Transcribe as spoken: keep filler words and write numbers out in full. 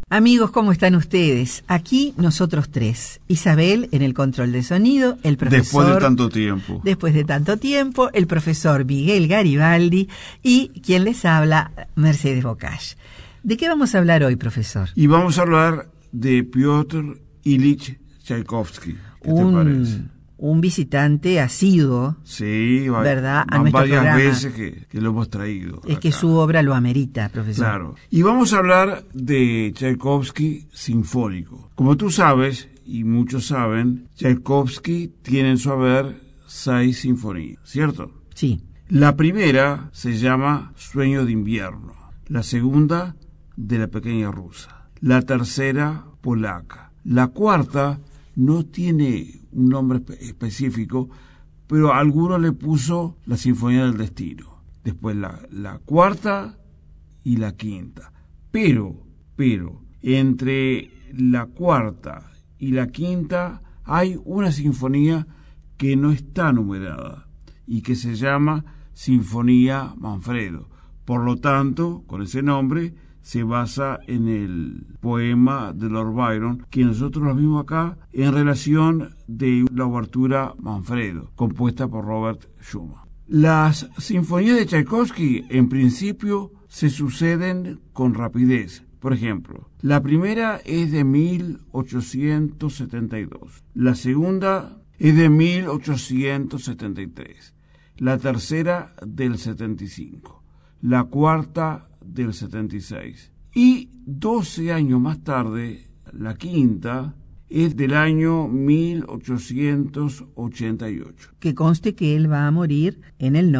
Amigos, ¿cómo están ustedes? Aquí nosotros tres. Isabel en el control de sonido, el profesor... Después de tanto tiempo. Después de tanto tiempo, el profesor Miguel Garibaldi y quien les habla, Mercedes Bocage. ¿De qué vamos a hablar hoy, profesor? Y vamos a hablar de Piotr Ilich Tchaikovsky. ¿Qué un, te parece? Un visitante asiduo, sí, va, ¿verdad? A van nuestro varias programa. veces que, que lo hemos traído. Es acá. que su obra lo amerita, profesor. Claro. Y vamos a hablar de Tchaikovsky sinfónico. Como tú sabes, y muchos saben, Tchaikovsky tiene en su haber seis sinfonías, ¿cierto? Sí. La primera se llama Sueño de invierno. La segunda, de la pequeña rusa. La tercera, polaca. La cuarta no tiene un nombre espe- específico, pero alguno le puso la Sinfonía del Destino. Después la, la cuarta y la quinta. Pero, pero, entre la cuarta y la quinta hay una sinfonía que no está numerada y que se llama Sinfonía Manfredo. Por lo tanto, con ese nombre, se basa en el poema de Lord Byron, que nosotros lo vimos acá, en relación de la obertura Manfredo, compuesta por Robert Schumann. Las sinfonías de Tchaikovsky, en principio, se suceden con rapidez. Por ejemplo, la primera es de mil ochocientos setenta y dos, la segunda es de mil ochocientos setenta y tres, la tercera del setenta y cinco, la cuarta del setenta y seis. Y doce años más tarde, la quinta es del año mil ochocientos ochenta y ocho. Que conste que él va a morir en el